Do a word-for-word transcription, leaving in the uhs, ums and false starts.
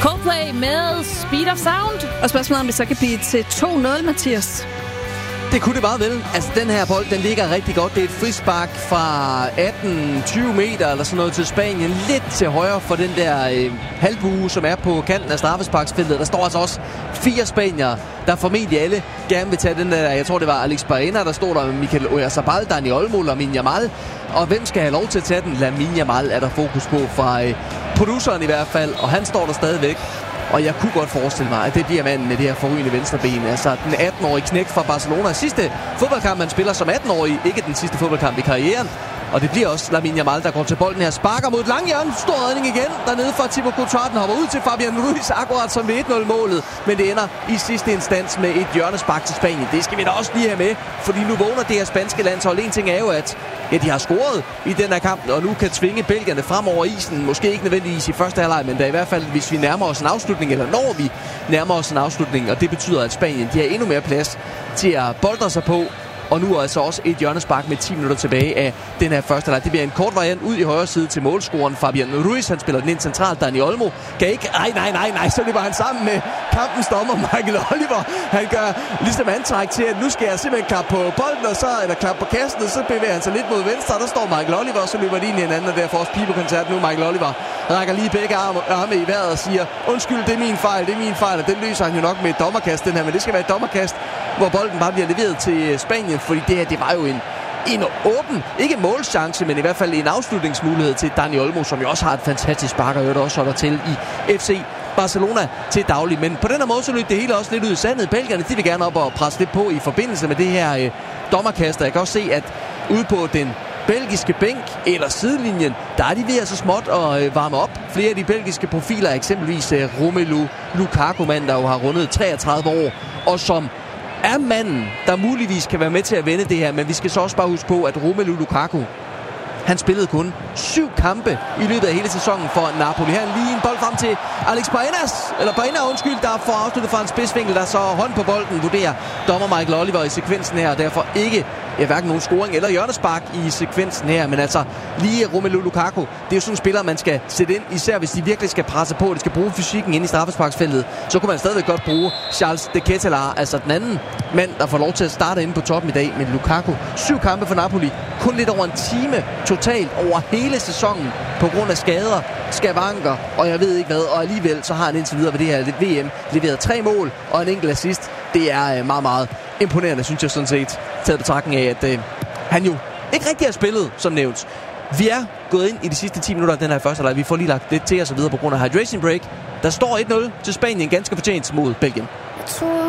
Coldplay med Speed of Sound. Og spørgsmålet om det så kan blive til to nul, Mathias. Det kunne det meget vel. Altså, den her bold, den ligger rigtig godt. Det er et frispark fra atten tyve meter eller sådan noget til Spanien. Lidt til højre for den der øh, halvbue, som er på kanten af straffesparksfeltet. Der står altså også fire spaniere, der formentlig alle gerne vil tage den der. Jeg tror, det var Alex Baena, der stod der med Mikel Oyarzabal, Dani Olmo, Lamine Yamal. Og hvem skal have lov til at tage den? Lamine Yamal er der fokus på fra øh, produceren i hvert fald. Og han står der stadigvæk. Og jeg kunne godt forestille mig, at det bliver manden med det her forrygende venstreben. Altså den atten-årige knægt fra Barcelona. Sidste fodboldkamp, man spiller som atten-årig. Ikke den sidste fodboldkamp i karrieren. Og det bliver også Lamine Yamal, der går til bolden her. Sparker mod et langhjørne. Stor redning igen. Dernede fra Thibaut Courtois. Den hopper ud til Fabian Ruiz. Akkurat som ved et nul-målet. Men det ender i sidste instans med et hjørnespark til Spanien. Det skal vi da også lige have med. Fordi nu vågner det her spanske landshold. En ting er jo, at ja, de har scoret i den her kamp. Og nu kan tvinge belgierne frem over isen. Måske ikke nødvendigvis i første halvleg, men da i hvert fald, hvis vi nærmer os en afslutning. Eller når vi nærmer os en afslutning. Og det betyder, at Spanien de har endnu mere plads til at boldre sig på. Og nu er altså også et hjørnespark med ti minutter tilbage af den her første halvleg. Det bliver en kort variant ud i højre side til målscoren Fabian Ruiz. Han spiller den ind centralt. Dani Olmo kan ikke... Nej, nej, nej, nej. Så løber han sammen med kampens dommer Michael Oliver. Han gør ligesom antræk til, at nu skal jeg simpelthen klappe på bolden, og så, eller klappe på kassen, og så bevæger han sig lidt mod venstre. Og der står Michael Oliver, og så løber de ind i hinanden, og derfor også pibekoncert nu. Michael Oliver rækker lige begge arme, arme i vejret og siger, undskyld, det er min fejl, det er min fejl. Og den løser han jo nok med et dommerkast, den her. Men det skal være et dommerkast, hvor bolden bare bliver leveret til Spanien, fordi det her, det var jo en, en åben, ikke målchance, men i hvert fald en afslutningsmulighed til Dani Olmo, som jo også har et fantastisk spark, og jo også holder til i F C Barcelona til daglig. Men på den her måde, så løb det hele også lidt ud i sandet. Belgierne, de vil gerne op og presse lidt på i forbindelse med det her øh, dommerkast. Jeg kan også se, at ude på den belgiske bænk eller sidelinjen, der er de ved at så småt at øh, varme op. Flere af de belgiske profiler, eksempelvis øh, Romelu Lukaku, mand, der jo har rundet treogtredive år, og som er manden, der muligvis kan være med til at vende det her. Men vi skal så også bare huske på, at Romelu Lukaku, han spillede kun syv kampe i løbet af hele sæsonen for Napoli. Her lige en bold frem til Alex Baenas, eller Baena, undskyld, der får afsluttet fra en spidsvinkel, der så hånd på bolden, vurderer dommer Michael Oliver i sekvensen her, og derfor ikke ja, hverken nogen scoring eller hjørnespark i sekvensen her. Men altså, lige Romelu Lukaku, det er jo sådan en spiller, man skal sætte ind, især hvis de virkelig skal presse på, de skal bruge fysikken ind i straffesparksfeltet, så kunne man stadigvæk godt bruge Charles de Ketelaere, altså den anden mand, der får lov til at starte inde på toppen i dag. Men Lukaku, syv kampe for Napoli, kun lidt over en time totalt over hele sæsonen på grund af skader, skavanker, og jeg ved ikke hvad, og alligevel så har han indtil videre ved det her V M leveret tre mål og en enkelt assist. Det er meget, meget imponerende, synes jeg sådan set, taget betragtning af, at øh, han jo ikke rigtig har spillet, som nævnt. Vi er gået ind i de sidste ti minutter af den her første halvleg. Vi får lige lagt lidt til os og videre på grund af hydration break. Der står et nul til Spanien, ganske fortjent mod Belgien.